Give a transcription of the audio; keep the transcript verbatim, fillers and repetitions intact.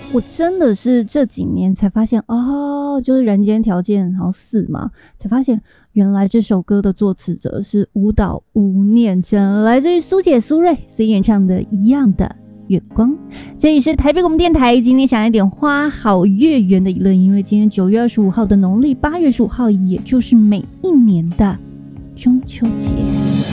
我真的是这几年才发现哦，就是人间条件好四嘛，才发现原来这首歌的作词者是舞蹈吴念真，来自于苏姐苏芮所演唱的《一样的月光》。这里是台北广播电台，今天想来点花好月圆的娱乐音乐。今天九月二十五号的农历八月十五号，也就是每一年的中秋节。